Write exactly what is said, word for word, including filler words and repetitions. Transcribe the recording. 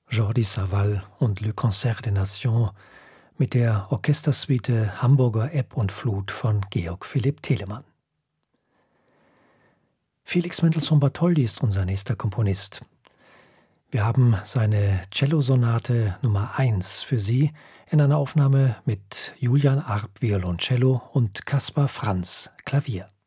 Jordi Savall und Le Concert des Nations mit der Orchestersuite Hamburger Ebb und Flut von Georg Philipp Telemann. Felix Mendelssohn-Bartholdy ist unser nächster Komponist. Wir haben seine Cellosonate Nummer eins für Sie in einer Aufnahme mit Julian Arp Violoncello und Kaspar Franz Klavier.